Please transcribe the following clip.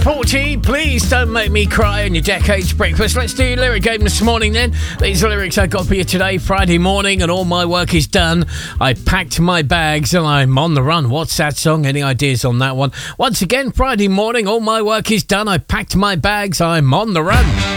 Porty, please don't make me cry on your Decades breakfast. Let's do your lyric game this morning then. These are lyrics I got for you today, Friday morning, and all my work is done. I packed my bags and I'm on the run. What's that song? Any ideas on that one? Once again, Friday morning, all my work is done. I packed my bags, I'm on the run.